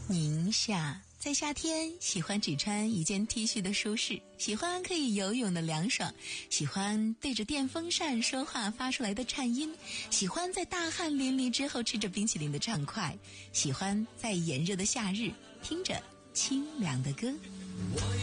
宁夏，在夏天喜欢只穿一件 T 恤的舒适，喜欢可以游泳的凉爽，喜欢对着电风扇说话发出来的颤音，喜欢在大汗淋漓之后吃着冰淇淋的畅快，喜欢在炎热的夏日听着清凉的歌。